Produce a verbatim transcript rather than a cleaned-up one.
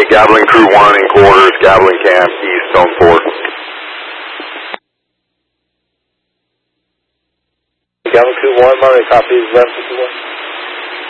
Okay, Gavilan Crew one in quarters, Gavilan Camp, East, Zone four. Gavilan Crew one, Monterey copies, eleven fifty-one.